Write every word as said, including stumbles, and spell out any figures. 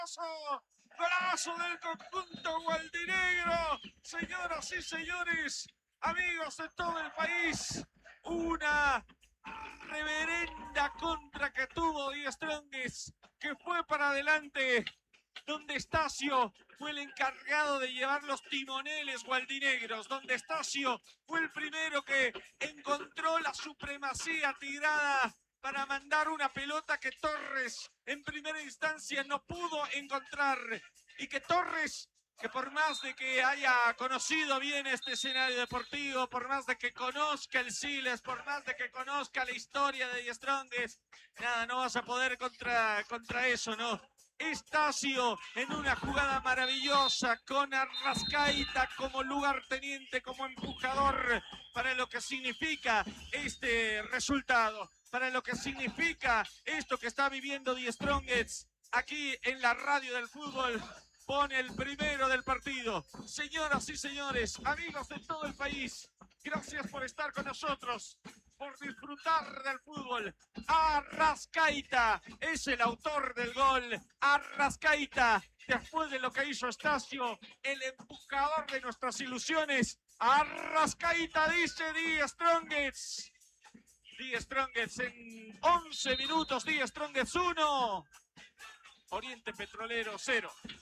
Golazo, golazo del conjunto gualdinegro. Señoras y señores, amigos de todo el país, una reverenda contra que tuvo Die Strongest, que fue para adelante, donde Estacio fue el encargado de llevar los timoneles gualdinegros, donde Estacio fue el primero que encontró la supremacía tirada para mandar una pelota que Torres en primera instancia no pudo encontrar, y que Torres, que por más de que haya conocido bien este escenario deportivo, por más de que conozca el Siles, por más de que conozca la historia de Die Strongest, nada, no vas a poder contra, contra eso, ¿no? Estacio en una jugada maravillosa con Arrascaita como lugarteniente, como empujador para lo que significa este resultado, para lo que significa esto que está viviendo Die Strongest aquí en la radio del fútbol. Pone el primero del partido. Señoras y señores, amigos de todo el país, gracias por estar con nosotros, por disfrutar del fútbol. Arrascaita es el autor del gol. Arrascaita, después de lo que hizo Estacio, el empujador de nuestras ilusiones. Arrascaita, dice Die Strongest. Die Strongest en once minutos, Die Strongest uno. Oriente Petrolero cero.